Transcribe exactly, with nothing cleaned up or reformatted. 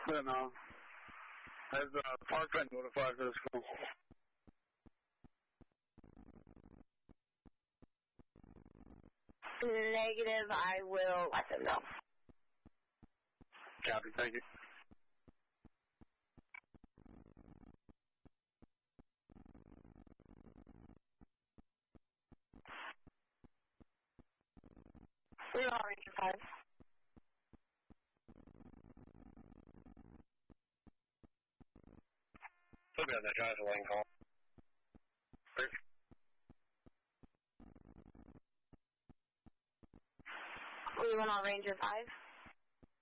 Then, uh, has uh, Park been notified for this call? Negative, I will let them know. Copy, thank you. We're all Ranger five. Still got that guy's lane call. We went on Ranger five.